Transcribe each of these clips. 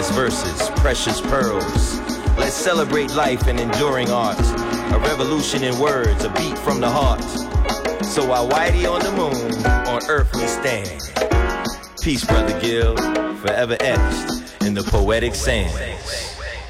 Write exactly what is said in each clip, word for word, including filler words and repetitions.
timeless verses, precious pearls. Let's celebrate life and enduring art. A revolution in words, a beat from the heart. So while Whitey on the moon, on earth we stand. Peace, Brother Gil, forever etched in the poetic sands.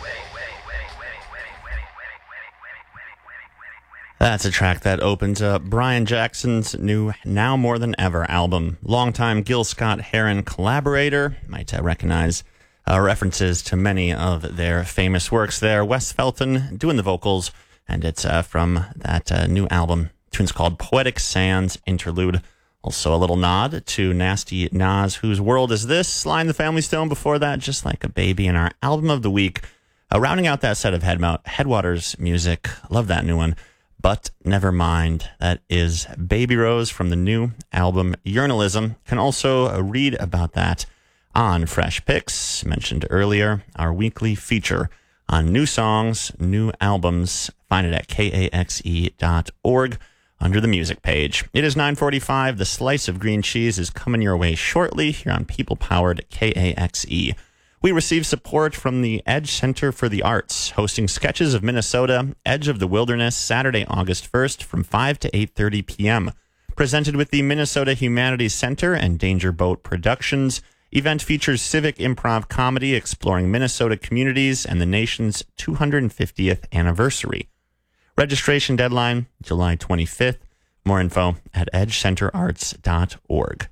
That's a track that opens up Brian Jackson's new Now More Than Ever album. Longtime Gil Scott-Heron collaborator. Might uh, recognize uh, references to many of their famous works there. Wes Felton doing the vocals, and it's uh, from that uh, new album. The tune's called Poetic Sands Interlude. Also a little nod to Nasty Nas, Whose World Is This? Sly and the Family Stone before that, Just Like a Baby, in our album of the week. Uh, rounding out that set of Headmo- Headwaters music. Love that new one. But never mind. That is Baby Rose from the new album Journalism. Can also read about that on Fresh Picks, mentioned earlier, our weekly feature on new songs, new albums. Find it at K A X E dot org under the music page. It is nine forty-five. The Slice of Green Cheese is coming your way shortly here on People-Powered K A X E. We receive support from the Edge Center for the Arts, hosting Sketches of Minnesota, Edge of the Wilderness, Saturday, August first from five to eight thirty p.m. Presented with the Minnesota Humanities Center and Danger Boat Productions, event features civic improv comedy exploring Minnesota communities and the nation's two hundred fiftieth anniversary. Registration deadline, July twenty-fifth. More info at edge center arts dot org.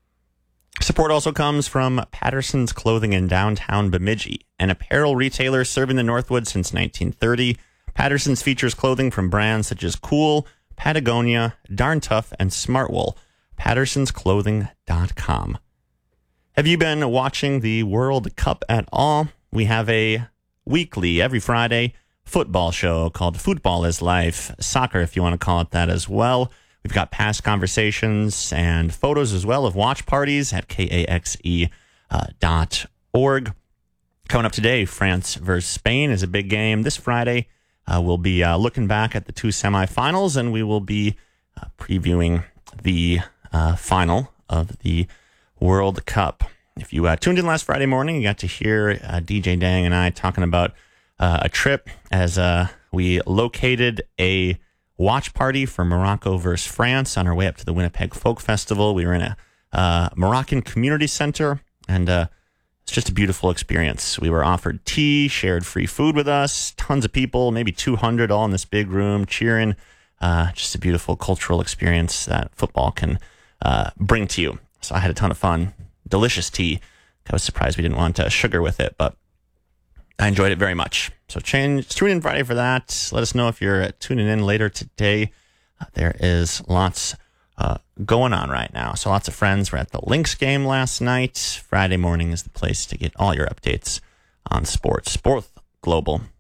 Support also comes from Patterson's Clothing in downtown Bemidji, an apparel retailer serving the Northwood since nineteen thirty. Patterson's features clothing from brands such as Cool, Patagonia, Darn Tough, and Smartwool. pattersons clothing dot com. Have you been watching the World Cup at all? We have a weekly, every Friday, football show called Football is Life. Soccer, if you want to call it that as well. We've got past conversations and photos as well of watch parties at K A X E dot org. Coming up today, France versus Spain is a big game. This Friday, uh, we'll be uh, looking back at the two semifinals, and we will be uh, previewing the uh, final of the World Cup. If you uh, tuned in last Friday morning, you got to hear uh, D J Dang and I talking about uh, a trip as uh, we located a watch party for Morocco versus France on our way up to the Winnipeg Folk Festival. We were in a uh, Moroccan community center, and uh, it's just a beautiful experience. We were offered tea, shared free food with us, tons of people, maybe two hundred all in this big room cheering. Uh, just a beautiful cultural experience that football can uh, bring to you. So I had a ton of fun. Delicious tea. I was surprised we didn't want uh, sugar with it, but I enjoyed it very much. So change, tune in Friday for that. Let us know if you're tuning in later today. Uh, there is lots uh, going on right now. So lots of friends were at the Lynx game last night. Friday morning is the place to get all your updates on sports, both global